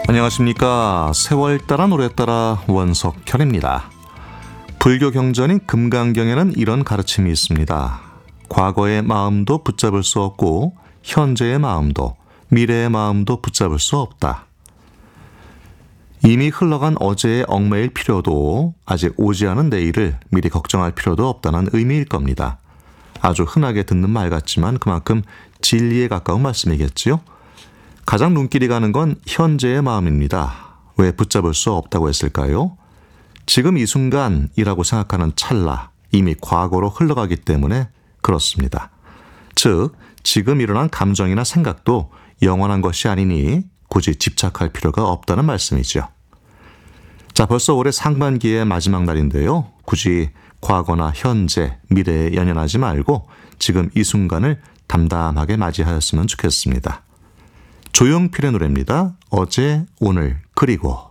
안녕하십니까. 세월 따라 노래 따라 원석현입니다. 불교 경전인 금강경에는 이런 가르침이 있습니다. 과거의 마음도 붙잡을 수 없고 현재의 마음도 미래의 마음도 붙잡을 수 없다. 이미 흘러간 어제에 얽매일 필요도 아직 오지 않은 내일을 미리 걱정할 필요도 없다는 의미일 겁니다. 아주 흔하게 듣는 말 같지만 그만큼 진리에 가까운 말씀이겠지요. 가장 눈길이 가는 건 현재의 마음입니다. 왜 붙잡을 수 없다고 했을까요? 지금 이 순간이라고 생각하는 찰나, 이미 과거로 흘러가기 때문에 그렇습니다. 즉, 지금 일어난 감정이나 생각도 영원한 것이 아니니 굳이 집착할 필요가 없다는 말씀이죠. 자, 벌써 올해 상반기의 마지막 날인데요. 굳이 과거나 현재, 미래에 연연하지 말고 지금 이 순간을 담담하게 맞이하였으면 좋겠습니다. 조용필의 노래입니다. 어제, 오늘, 그리고.